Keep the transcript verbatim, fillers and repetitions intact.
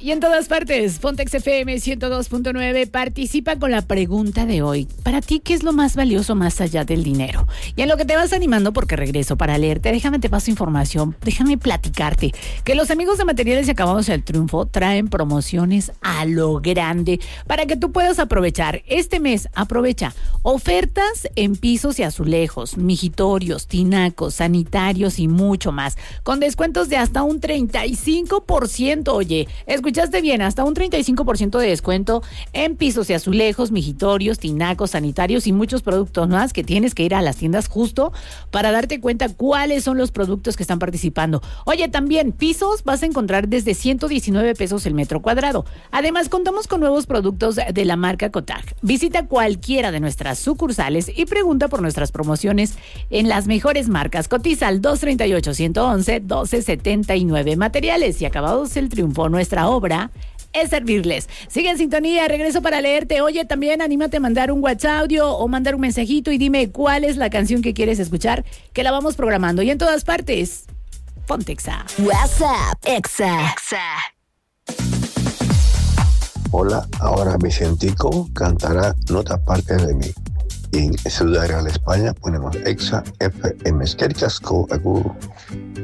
Y en todas partes, Pontex F M ciento dos punto nueve participa con la pregunta de hoy. Para ti, ¿qué es lo más valioso más allá del dinero? Y en lo que te vas animando, porque regreso para leerte, déjame te paso información, déjame platicarte que los amigos de Materiales y Acabados del Triunfo traen promociones a lo grande para que tú puedas aprovechar. Este mes, aprovecha ofertas en pisos y azulejos, mijitorios, tinacos, sanitarios y mucho más, con descuentos de hasta un treinta y cinco por ciento. Oye, escuchaste bien, hasta un treinta y cinco por ciento de descuento en pisos y azulejos, mijitorios, tinacos, sanitarios y muchos productos más que tienes que ir a las tiendas justo para darte cuenta cuáles son los productos que están participando. Oye, también pisos vas a encontrar desde ciento diecinueve pesos el metro cuadrado. Además, contamos con nuevos productos de la marca Cotag. Visita cualquiera de nuestras sucursales y pregunta por nuestras promociones en las mejores marcas. Cotiza al dos treinta y ocho, ciento once, doce setenta y nueve. Materiales y Acabados el Triunfo, nuestra obra es servirles. Sigue en sintonía, regreso para leerte. Oye, también anímate a mandar un WhatsApp audio o mandar un mensajito y dime cuál es la canción que quieres escuchar, que la vamos programando. Y en todas partes, ponte Exa. WhatsApp Exa. Exa. Hola, ahora Vicentico cantará Nota Parte de mí. Y en Ciudad Real, España, ponemos Exa F M. Esquerchasco, agur.